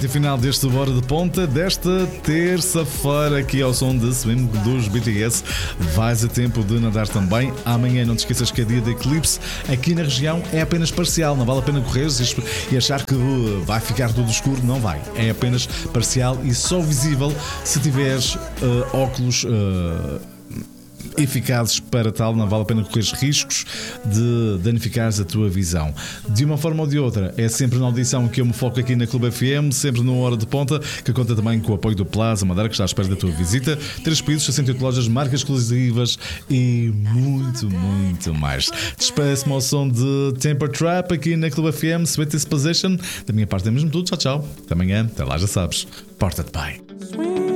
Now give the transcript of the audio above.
reta final deste Hora de Ponta, desta terça-feira, aqui ao som de Swim dos BTS. Vais a tempo de nadar também. Amanhã não te esqueças que é dia de eclipse. Aqui na região é apenas parcial, não vale a pena correres e achar que vai ficar tudo escuro. Não vai, é apenas parcial e só visível se tiveres óculos eficazes para tal. Não vale a pena correr riscos de danificares a tua visão. De uma forma ou de outra, é sempre na audição que eu me foco aqui na Clube FM, sempre numa Hora de Ponta, que conta também com o apoio do Plaza Madeira, que está à espera da tua visita. 3 países, 68 lojas, marcas exclusivas e muito, muito mais. Despeço-me ao som de Temper Trap aqui na Clube FM, Sweet Disposition. Da minha parte é mesmo tudo. Tchau, tchau. Até amanhã. Até lá, já sabes. Porta-te bem.